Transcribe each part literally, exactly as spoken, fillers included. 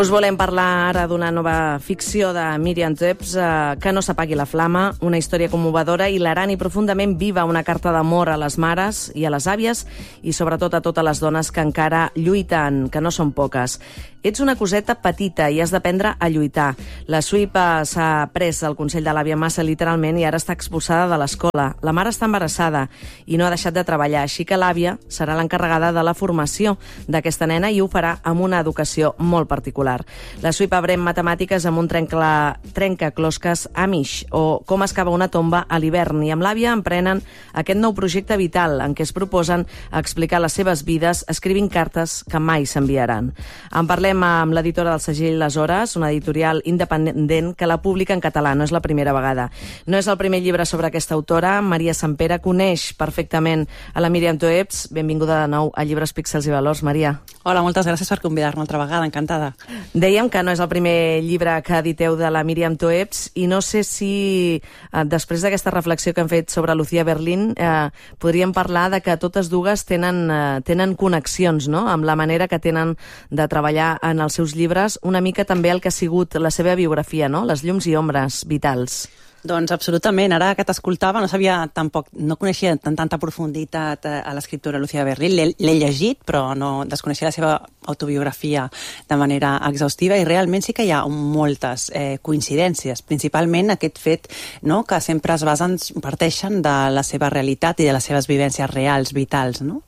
Us volem parlar ara d'una nova ficció de Míriam Toews, eh, Que no s'apagui la flama, una història commovedora, hilarant i profundament viva, una carta d'amor a les mares i a les àvies i sobretot a totes les dones que encara lluiten, que no són poques. Ets una coseta petita i has d'aprendre a lluitar. La Sweep eh, s'ha pres el consell de l'àvia massa literalment i ara està expulsada de l'escola. La mare està embarassada i no ha deixat de treballar, així que l'àvia serà l'encarregada de la formació d'aquesta nena i ho farà amb una educació molt particular. La Sweep aprèn matemàtiques amb un trenca, trencaclosques Amish, o com es cava una tomba a l'hivern, i amb l'àvia emprenen aquest nou projecte vital en què es proposen explicar les seves vides escrivint cartes que mai s'enviaran. En parlem amb l'editora del segell Les Hores, una editorial independent que la publica en català, no és la primera vegada. No és el primer llibre sobre aquesta autora. Maria Sampere coneix perfectament a la Míriam Toews. Benvinguda de nou a Llibres, Píxels i Valors, Maria. Hola, moltes gràcies per convidar-me altra vegada, encantada. Dèiem que no és el primer llibre que editeu de la Míriam Toews i no sé si eh, després d'aquesta reflexió que hem fet sobre Lucía Berlín eh, podríem parlar de que totes dues tenen, eh, tenen connexions, no?, amb la manera que tenen de treballar en els seus llibres, una mica també el que ha sigut la seva biografia, no?, les llums i ombres vitals. Doncs absolutament, ara que t'escoltava no sabia tampoc, no coneixia tan tanta profunditat a l'escriptora Lucía Berlín, l'he llegit però no desconeixia la seva autobiografia de manera exhaustiva i realment sí que hi ha moltes eh, coincidències, principalment aquest fet, no?, que sempre es basen, parteixen de la seva realitat i de les seves vivències reals, vitals, no?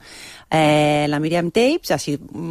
Eh, la Míriam Toews així,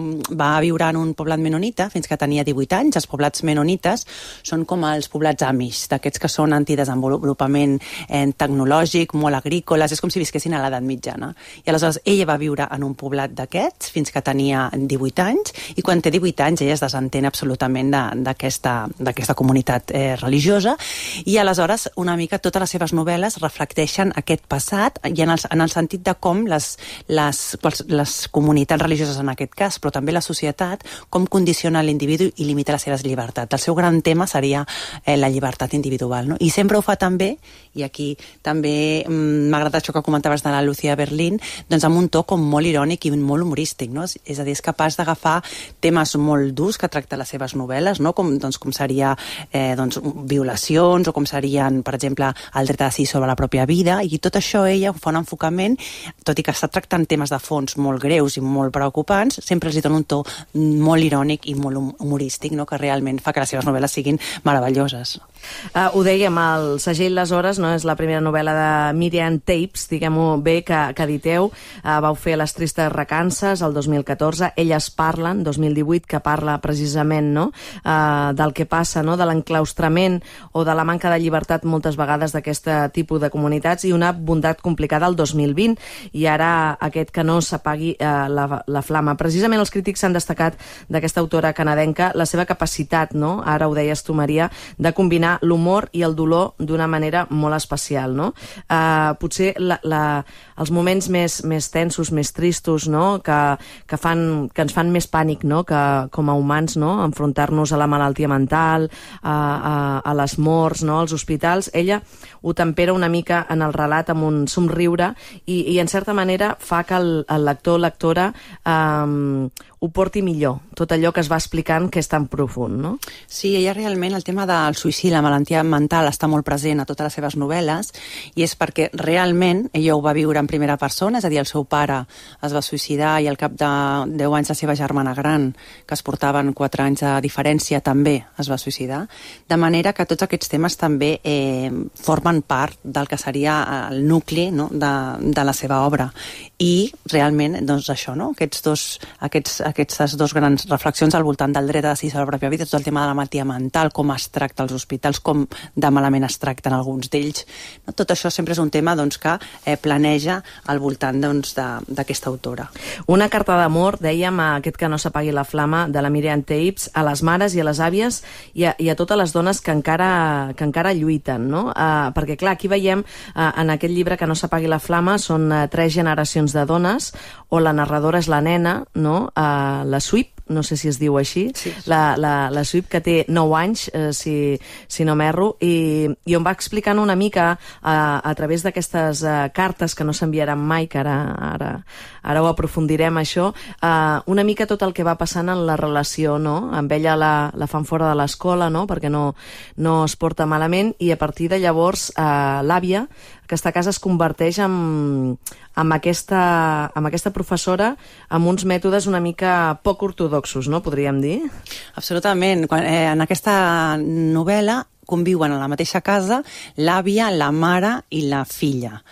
va viure en un poblat menonita fins que tenia divuit anys. Els poblats menonites són com els poblats Amish, d'aquests que són antidesenvolupament eh, tecnològic, molt agrícoles, és com si visquessin a l'edat mitjana. I aleshores ella va viure en un poblat d'aquests fins que tenia divuit anys i quan té divuit anys ella es desentén absolutament d'aquesta comunitat eh, religiosa i aleshores una mica totes les seves novel·les reflecteixen aquest passat i en el, en el sentit de com les, les les comunitats religioses en aquest cas, però també la societat, com condiciona l'individu i limita les seves llibertats. El seu gran tema seria eh, la llibertat individual, no? I sempre ho fa també, i aquí també m'ha agradat això que comentaves de la Lucía Berlín, doncs amb un to com molt irònic i molt humorístic, no? És a dir, és capaç d'agafar temes molt durs que tracta les seves novel·les, no? Com, doncs, com seria eh, doncs, violacions o com serien, per exemple, el dret a decidir sobre la pròpia vida, i tot això ella fa un enfocament, tot i que està tractant temes de fons molt greus i molt preocupants, sempre els dona un to molt irònic i molt humorístic, no?, que realment fa que les seves novel·les siguin meravelloses. Uh, ho dèiem, el segell Les Hores no és la primera novel·la de Míriam Toews, diguem-ho bé, que, que editeu. Uh, vau fer Les tristes recances el dos mil catorze, Elles parlen, dos mil divuit, que parla precisament, no?, uh, del que passa, no?, de l'enclaustrament o de la manca de llibertat moltes vegades d'aquest tipus de comunitats, i Una bondat complicada el dos mil vint, i ara aquest Que no s'apagui eh, la, la flama. Precisament els crítics han destacat d'aquesta autora canadenca la seva capacitat, no?, ara ho deies tu, Maria, de combinar l'humor i el dolor d'una manera molt especial, no? Eh, potser la, la, els moments més, més tensos, més tristos, no?, que, que, fan, que ens fan més pànic, no?, que, com a humans, no?, enfrontar-nos a la malaltia mental, a, a, a les morts, no?, als hospitals. Ella ho tempera una mica en el relat amb un somriure i, i en certa manera fa que el, el lector o lectora um, ho porti millor, tot allò que es va explicant que és tan profund, no? Sí, ella realment, el tema del suïcidi, la malaltia mental, està molt present a totes les seves novel·les, i és perquè realment ella ho va viure en primera persona, és a dir, el seu pare es va suïcidar i al cap de deu anys la seva germana gran, que es portaven quatre anys de diferència, també es va suïcidar, de manera que tots aquests temes també eh, formen part del que seria el nucli, no?, de, de la seva obra. I realment, doncs això, no?, aquests dos, aquests, aquestes dos grans reflexions al voltant del dret a decidir sobre la pròpia vida, tot el tema de la malaltia mental, com es tracta als hospitals, com de malament es tracten alguns d'ells, no? Tot això sempre és un tema, doncs, que eh, planeja al voltant, doncs, d'aquesta autora. Una carta d'amor, dèiem, a aquest Que no s'apagui la flama, de la Míriam Toews, a les mares i a les àvies i a, i a totes les dones que encara, que encara lluiten, no? Uh, perquè, clar, aquí veiem uh, en aquest llibre Que no s'apagui la flama són uh, tres generacions de dones, on la narradora és la nena, no?, uh, la Sweep, no sé si es diu així, sí. la, la, la Sweep, que té nou anys, eh, si, si no m'erro, i, i on va explicant una mica a, a través d'aquestes eh, cartes que no s'enviaran mai, que ara, ara, ara ho aprofundirem, això, eh, una mica tot el que va passant en la relació, no? Amb ella la, la fan fora de l'escola, no? Perquè no, no es porta malament, i a partir de llavors eh, l'àvia, aquesta casa es converteix en, en, aquesta, en aquesta professora amb uns mètodes una mica poc ortodoxos, no? Podríem dir? Absolutament. Quan, eh, en aquesta novel·la conviuen a la mateixa casa l'àvia, la mare i la filla.